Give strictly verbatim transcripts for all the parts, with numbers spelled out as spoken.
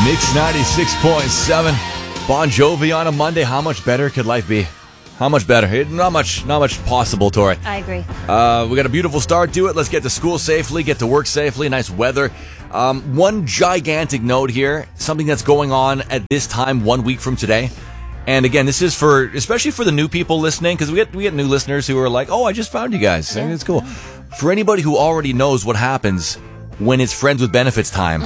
Mix ninety-six point seven. Bon Jovi on a Monday. How much better could life be? How much better? It, not much not much possible, Tori. I agree. Uh, we got a beautiful start to it. Let's get to school safely, get to work safely, nice weather. Um, one gigantic note here, something that's going on at this time one week from today. And again, this is for, especially for the new people listening, because we get, we get new listeners who are like, oh, I just found you guys. Yeah. It's cool. For anybody who already knows what happens when it's friends with benefits time,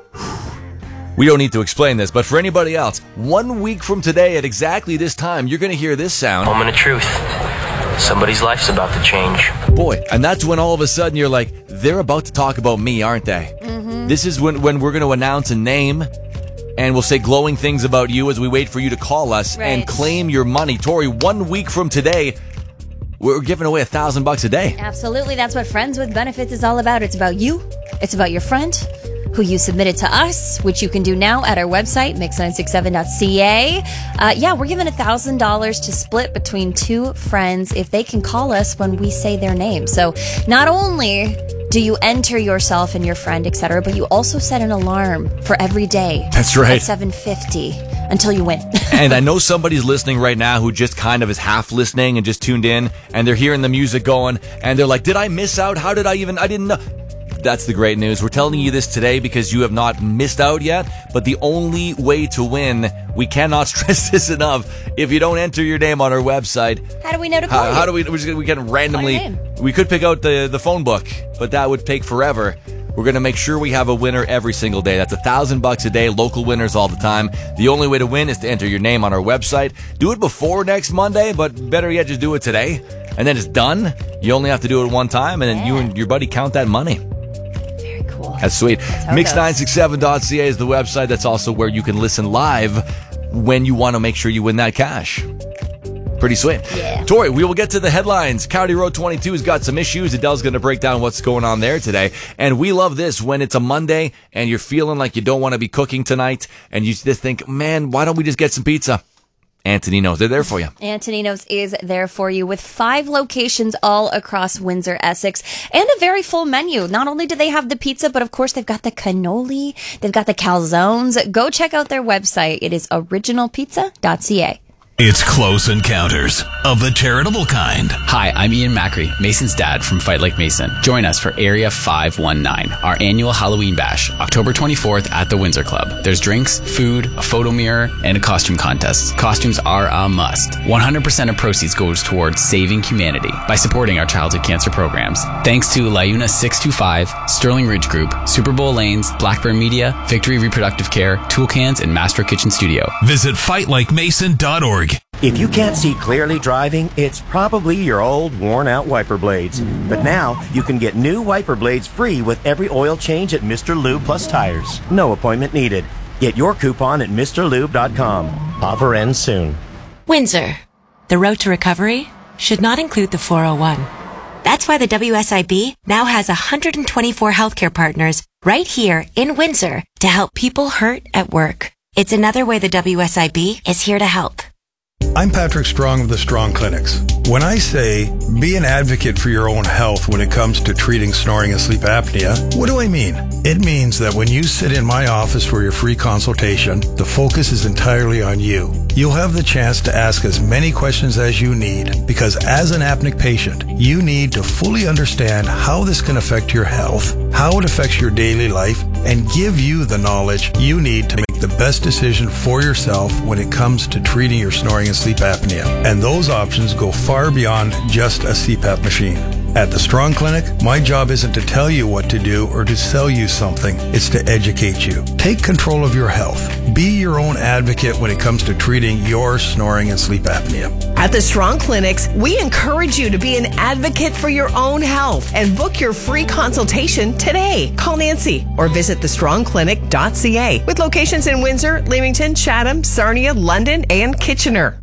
mm-hmm. we don't need to explain this, but for anybody else, one week from today at exactly this time, you're going to hear this sound. Moment of truth. Somebody's life's about to change. Boy, and that's when all of a sudden you're like, they're about to talk about me, aren't they? Mm-hmm. This is when, when we're going to announce a name, and we'll say glowing things about you as we wait for you to call us right. and claim your money. Tori, one week from today, we're giving away a thousand bucks a day. Absolutely. That's what Friends with Benefits is all about. It's about you. It's about your friend who you submitted to us, which you can do now at our website, mix nine six seven dot c a. Uh, yeah, we're giving one thousand dollars to split between two friends if they can call us when we say their name. So not only do you enter yourself and your friend, et cetera, but you also set an alarm for every day. That's right. At seven fifty until you win. And I know somebody's listening right now who just kind of is half listening and just tuned in, and they're hearing the music going, and they're like, did I miss out? How did I even, I didn't know. That's the great news. We're telling you this today because you have not missed out yet, but the only way to win, we cannot stress this enough, if you don't enter your name on our website. How do we know to call how, you? how do we, we're just, we can randomly, Call your name. we could pick out the, the phone book, but that would take forever. We're going to make sure we have a winner every single day. That's a thousand bucks a day, local winners all the time. The only way to win is to enter your name on our website. Do it before next Monday, but better yet, just do it today. And then it's done. You only have to do it one time, and then Yeah. you and your buddy count that money. Very cool. That's sweet. how it mix goes. nine six seven dot c a is the website. That's also where you can listen live when you want to make sure you win that cash. Pretty sweet. Yeah. Tori, we will get to the headlines. County Road twenty-two has got some issues. Adele's going to break down what's going on there today. And we love this when it's a Monday and you're feeling like you don't want to be cooking tonight and you just think, man, why don't we just get some pizza? Antoninos, they're there for you. Antoninos is there for you with five locations all across Windsor, Essex, and a very full menu. Not only do they have the pizza, but of course they've got the cannoli, they've got the calzones. Go check out their website. It is original pizza dot c a. It's Close Encounters of the Charitable Kind. Hi, I'm Ian Macri, Mason's dad from Fight Like Mason. Join us for Area five one nine, our annual Halloween bash, October twenty-fourth at the Windsor Club. There's drinks, food, a photo mirror, and a costume contest. Costumes are a must. one hundred percent of proceeds goes towards saving humanity by supporting our childhood cancer programs. Thanks to Liuna six two five, Sterling Ridge Group, Super Bowl Lanes, Blackburn Media, Victory Reproductive Care, Tool Cans, and Master Kitchen Studio. Visit fight like mason dot org. If you can't see clearly driving, it's probably your old, worn-out wiper blades. But now, you can get new wiper blades free with every oil change at Mister Lube Plus Tires. No appointment needed. Get your coupon at Mr Lube dot com. Offer ends soon. Windsor. The road to recovery should not include the four oh one. That's why the W S I B now has one hundred twenty-four healthcare partners right here in Windsor to help people hurt at work. It's another way the W S I B is here to help. I'm Patrick Strong of the Strong Clinics. When I say be an advocate for your own health when it comes to treating snoring and sleep apnea, what do I mean? It means that when you sit in my office for your free consultation, the focus is entirely on you. You'll have the chance to ask as many questions as you need because as an apneic patient, you need to fully understand how this can affect your health, how it affects your daily life, and give you the knowledge you need to make the best decision for yourself when it comes to treating your snoring and sleep apnea. And those options go far beyond just a C PAP machine. At the Strong Clinic, my job isn't to tell you what to do or to sell you something. It's to educate you. Take control of your health. Be your own advocate when it comes to treating your snoring and sleep apnea. At the Strong Clinics, we encourage you to be an advocate for your own health and book your free consultation today. Call Nancy or visit the strong clinic dot c a with locations in Windsor, Leamington, Chatham, Sarnia, London, and Kitchener.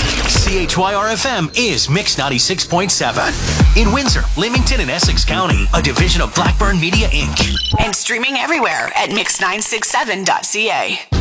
C H Y R F M is Mix ninety-six point seven. In Windsor, Leamington, and Essex County, a division of Blackburn Media, Incorporated. And streaming everywhere at mix nine six seven dot c a.